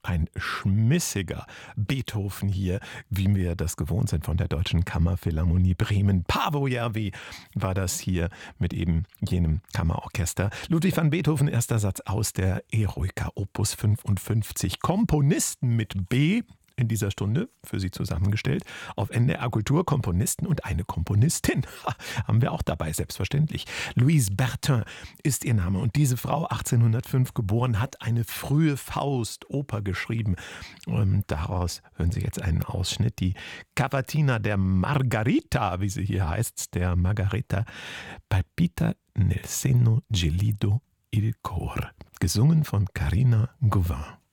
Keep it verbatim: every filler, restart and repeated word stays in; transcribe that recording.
Ein schmissiger Beethoven hier, wie wir das gewohnt sind von der Deutschen Kammerphilharmonie Bremen. Paavo Järvi war das hier mit eben jenem Kammerorchester. Ludwig van Beethoven, erster Satz aus der Eroica Opus fünfundfünfzig. Komponisten mit B in dieser Stunde für Sie zusammengestellt. Auf N D R Kultur Komponisten und eine Komponistin. Ha, haben wir auch dabei, selbstverständlich. Louise Bertin ist ihr Name. Und diese Frau, achtzehnhundertfünf geboren, hat eine frühe Faust-Oper geschrieben. Und daraus hören Sie jetzt einen Ausschnitt. Die Cavatina der Margarita, wie sie hier heißt, der Margareta palpita nel seno gelido il cor. Gesungen von Carina Gauvin.